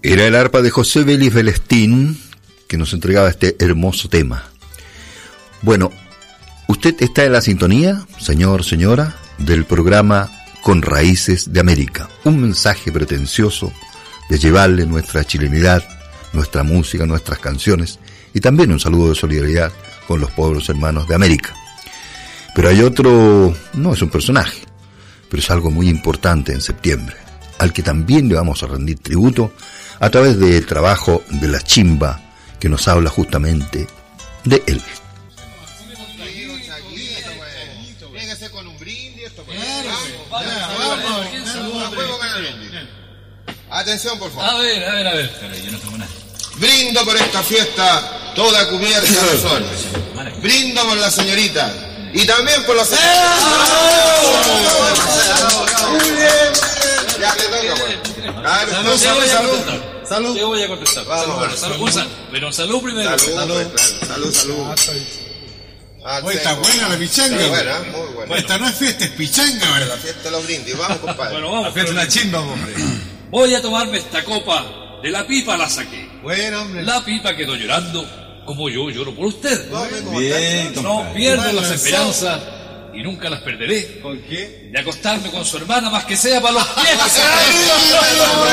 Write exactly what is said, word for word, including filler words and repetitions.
Era el arpa de José Vélez Velestín que nos entregaba este hermoso tema. Bueno, usted está en la sintonía, señor, señora, del programa Con Raíces de América. Un mensaje pretencioso de llevarle nuestra chilenidad, nuestra música, nuestras canciones y también un saludo de solidaridad con los pueblos hermanos de América. Pero hay otro, no es un personaje, pero es algo muy importante en septiembre, al que también le vamos a rendir tributo a través del trabajo de la chimba que nos habla justamente de él. Atención, por favor. A ver, a ver, a ver. Pero yo no tengo nada. Brindo por esta fiesta toda cubierta de sol. Brindo por la señorita y también por la señorita. Muy bien. Ya le toca. Claro, salud, salud. Salud. Yo voy a contestar. Vamos, salud, salud, salud, salud. Pero salud primero. Salud, salud. Salud, salud. Oye, está buena la pichanga. Está buena, muy buena. Esta no es fiesta, es pichanga, ¿verdad? La fiesta de los brindis. Vamos, compadre. Bueno, vamos. La fiesta de la chimba, hombre. Voy a tomarme esta copa. De la pipa la saqué. Bueno, hombre. La pipa quedó llorando como yo lloro por usted. Bien, No pierdo las esperanzas y nunca las perderé. ¿Con qué? De acostarme con su hermana, más que sea para los pies.